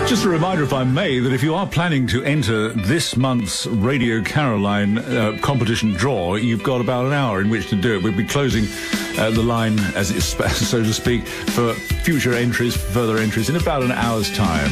Just a reminder, if I may, that if you are planning to enter this month's Radio Caroline competition draw, you've got about an hour in which to do it. We'll be closing the line, as it's so to speak, for future entries, further entries, in about an hour's time.